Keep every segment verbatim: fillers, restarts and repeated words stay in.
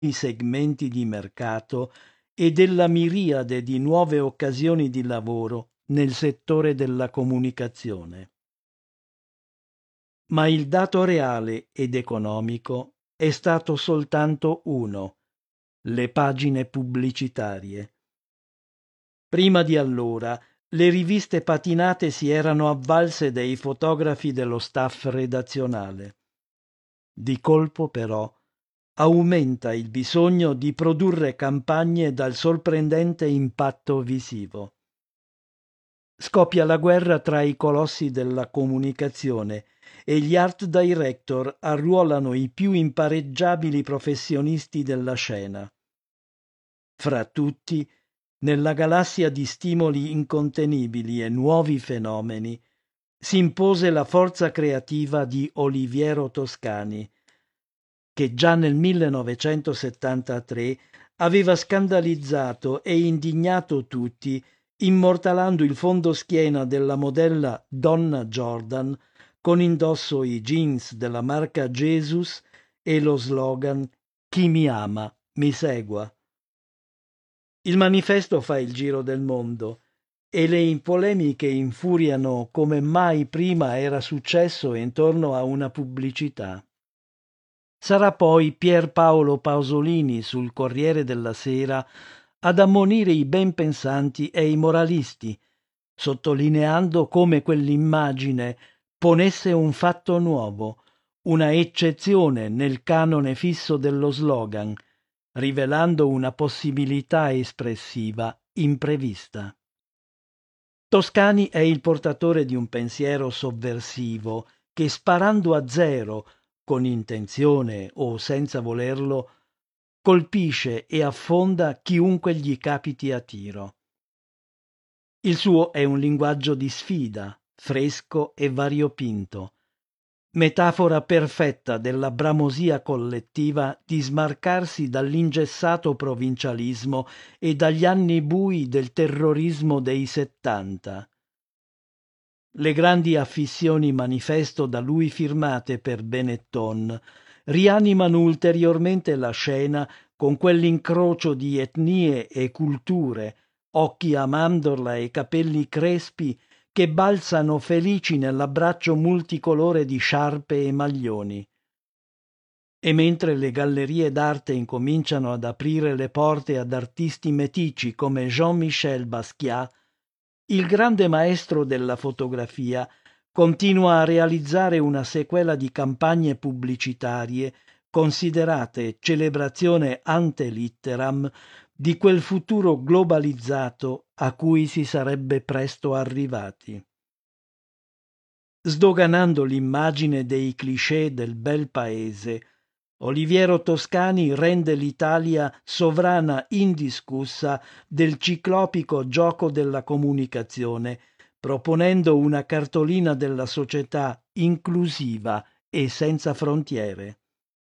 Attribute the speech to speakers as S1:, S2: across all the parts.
S1: segmenti di mercato e della miriade di nuove occasioni di lavoro nel settore della comunicazione. Ma il dato reale ed economico è stato soltanto uno: le pagine pubblicitarie. Prima di allora, le riviste patinate si erano avvalse dei fotografi dello staff redazionale. Di colpo, però, aumenta il bisogno di produrre campagne dal sorprendente impatto visivo. Scoppia la guerra tra i colossi della comunicazione e gli art director arruolano i più impareggiabili professionisti della scena. Fra tutti, nella galassia di stimoli incontenibili e nuovi fenomeni, si impose la forza creativa di Oliviero Toscani, che già nel millenovecentosettantatré aveva scandalizzato e indignato tutti, immortalando il fondoschiena della modella Donna Jordan con indosso i jeans della marca Jesus e lo slogan «Chi mi ama, mi segua». Il manifesto fa il giro del mondo e le polemiche infuriano come mai prima era successo intorno a una pubblicità. Sarà poi Pier Paolo Pasolini sul Corriere della Sera ad ammonire i ben pensanti e i moralisti, sottolineando come quell'immagine ponesse un fatto nuovo, una eccezione nel canone fisso dello slogan, rivelando una possibilità espressiva imprevista. Toscani è il portatore di un pensiero sovversivo che, sparando a zero, con intenzione o senza volerlo, colpisce e affonda chiunque gli capiti a tiro. Il suo è un linguaggio di sfida, fresco e variopinto, metafora perfetta della bramosia collettiva di smarcarsi dall'ingessato provincialismo e dagli anni bui del terrorismo dei settanta. Le grandi affissioni manifesto da lui firmate per Benetton rianimano ulteriormente la scena con quell'incrocio di etnie e culture, occhi a mandorla e capelli crespi che balzano felici nell'abbraccio multicolore di sciarpe e maglioni. E mentre le gallerie d'arte incominciano ad aprire le porte ad artisti metici come Jean-Michel Basquiat, il grande maestro della fotografia continua a realizzare una sequela di campagne pubblicitarie considerate celebrazione ante litteram di quel futuro globalizzato a cui si sarebbe presto arrivati. Sdoganando l'immagine dei cliché del bel paese, Oliviero Toscani rende l'Italia sovrana indiscussa del ciclopico gioco della comunicazione, proponendo una cartolina della società inclusiva e senza frontiere.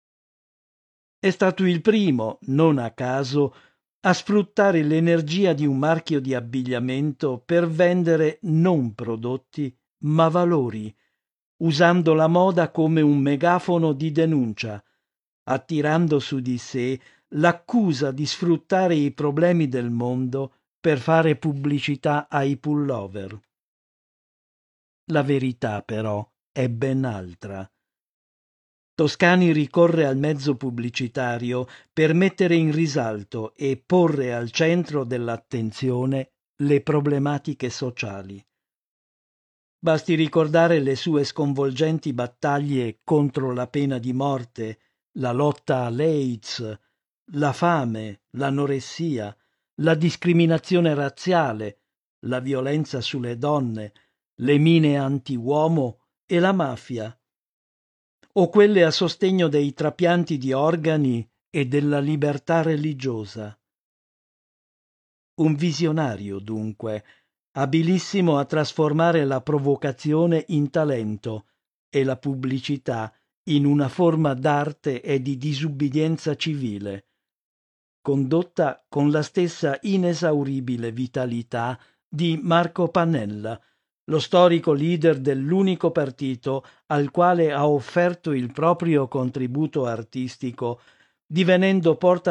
S1: È stato il primo, non a caso, a sfruttare l'energia di un marchio di abbigliamento per vendere non prodotti, ma valori, usando la moda come un megafono di denuncia, attirando su di sé l'accusa di sfruttare i problemi del mondo per fare pubblicità ai pullover. La verità, però, è ben altra. Toscani ricorre al mezzo pubblicitario per mettere in risalto e porre al centro dell'attenzione le problematiche sociali. Basti ricordare le sue sconvolgenti battaglie contro la pena di morte, la lotta all'AIDS, la fame, l'anoressia, la discriminazione razziale, la violenza sulle donne, le mine anti-uomo e la mafia, o quelle a sostegno dei trapianti di organi e della libertà religiosa. Un visionario, dunque, abilissimo a trasformare la provocazione in talento e la pubblicità in una forma d'arte e di disubbidienza civile, condotta con la stessa inesauribile vitalità di Marco Pannella, lo storico leader dell'unico partito al quale ha offerto il proprio contributo artistico divenendo porta